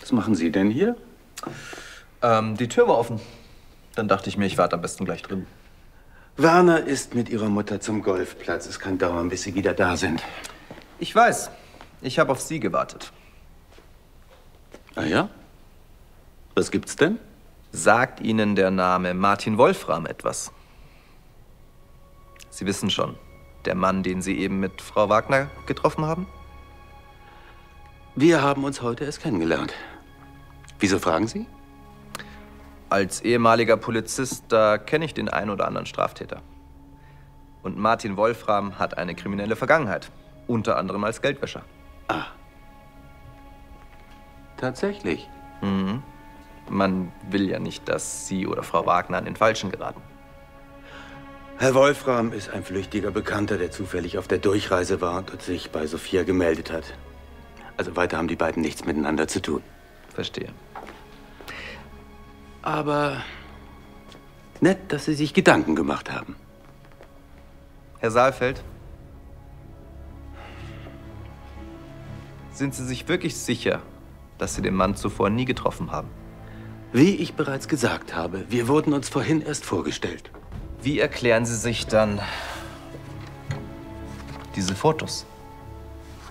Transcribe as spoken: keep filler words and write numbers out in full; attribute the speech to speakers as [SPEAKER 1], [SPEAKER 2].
[SPEAKER 1] Was machen Sie denn hier?
[SPEAKER 2] Ähm, die Tür war offen. Dann dachte ich mir, ich warte am besten gleich drin.
[SPEAKER 1] Werner ist mit Ihrer Mutter zum Golfplatz. Es kann dauern, bis Sie wieder da sind.
[SPEAKER 2] Ich weiß. Ich habe auf Sie gewartet.
[SPEAKER 1] Ah ja? Was gibt's denn?
[SPEAKER 2] Sagt Ihnen der Name Martin Wolfram etwas? Sie wissen schon, der Mann, den Sie eben mit Frau Wagner getroffen haben?
[SPEAKER 1] Wir haben uns heute erst kennengelernt. Wieso fragen Sie?
[SPEAKER 2] Als ehemaliger Polizist, da kenne ich den einen oder anderen Straftäter. Und Martin Wolfram hat eine kriminelle Vergangenheit. Unter anderem als Geldwäscher.
[SPEAKER 1] Ah. Tatsächlich?
[SPEAKER 2] Mhm. Man will ja nicht, dass Sie oder Frau Wagner an den Falschen geraten.
[SPEAKER 1] Herr Wolfram ist ein flüchtiger Bekannter, der zufällig auf der Durchreise war und sich bei Sophia gemeldet hat. Also weiter haben die beiden nichts miteinander zu tun.
[SPEAKER 2] Verstehe.
[SPEAKER 1] Aber nett, dass Sie sich Gedanken gemacht haben.
[SPEAKER 2] Herr Saalfeld, sind Sie sich wirklich sicher, dass Sie den Mann zuvor nie getroffen haben?
[SPEAKER 1] Wie ich bereits gesagt habe, wir wurden uns vorhin erst vorgestellt.
[SPEAKER 2] Wie erklären Sie sich dann diese Fotos?